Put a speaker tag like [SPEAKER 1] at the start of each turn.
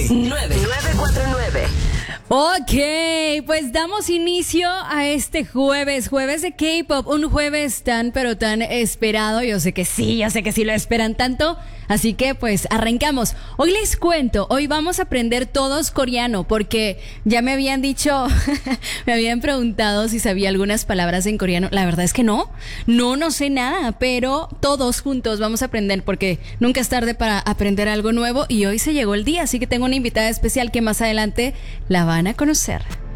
[SPEAKER 1] 9949.
[SPEAKER 2] Ok, pues damos inicio a este jueves de K-pop, un jueves tan pero tan esperado. Yo sé que sí lo esperan tanto, así que pues arrancamos. Hoy les cuento, hoy vamos a aprender todos coreano, porque ya me habían dicho, me habían preguntado si sabía algunas palabras en coreano. La verdad es que no sé nada, pero todos juntos vamos a aprender, porque nunca es tarde para aprender algo nuevo, y hoy se llegó el día, así que tengo una invitada especial que más adelante la van a conocer.